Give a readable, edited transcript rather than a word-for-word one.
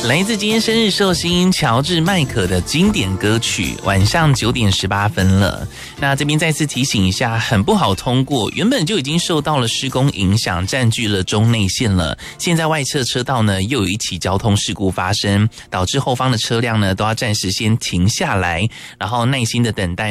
来自今天生日寿星乔治麦可的经典歌曲，晚上9点18分了。那这边再次提醒一下，很不好通过，原本就已经受到了施工影响，占据了中内线了。现在外侧车道呢又有一起交通事故发生，导致后方的车辆呢都要暂时先停下来，然后耐心的等待